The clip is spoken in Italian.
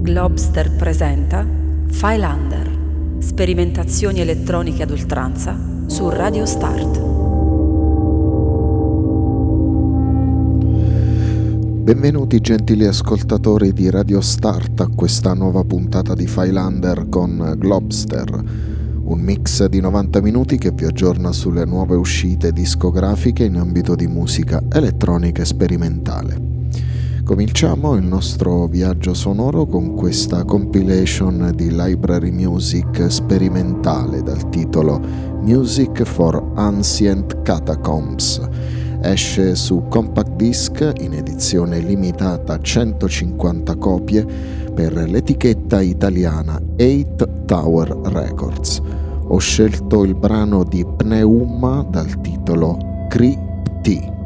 Globster presenta Filander, sperimentazioni elettroniche ad oltranza su Radio Start. Benvenuti gentili ascoltatori di Radio Start a questa nuova puntata di Filander con Globster, un mix di 90 minuti che vi aggiorna sulle nuove uscite discografiche in ambito di musica elettronica e sperimentale. Cominciamo il nostro viaggio sonoro con questa compilation di library music sperimentale dal titolo Music for Ancient Catacombs. Esce su compact disc in edizione limitata a 150 copie per l'etichetta italiana 8 Tower Records. Ho scelto il brano di Pneuma dal titolo Crypti.